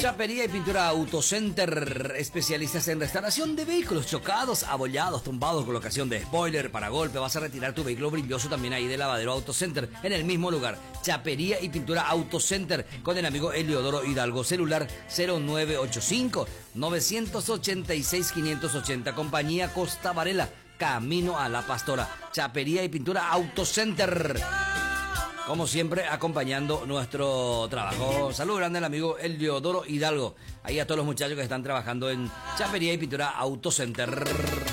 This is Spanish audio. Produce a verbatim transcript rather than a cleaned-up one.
Chapería y pintura Autocenter, especialistas en restauración de vehículos chocados, abollados, tumbados, colocación de spoiler, para golpe. Vas a retirar tu vehículo brilloso también ahí de Lavadero Autocenter, en el mismo lugar. Chapería y pintura Autocenter, con el amigo Eliodoro Hidalgo. Celular cero nueve ocho cinco, nueve ocho seis, cinco ocho cero. Compañía Costa Varela, camino a La Pastora. Chapería y pintura Autocenter, como siempre, acompañando nuestro trabajo. Saludos grande al amigo Eliodoro Hidalgo. Ahí a todos los muchachos que están trabajando en Chapería y pintura Autocenter.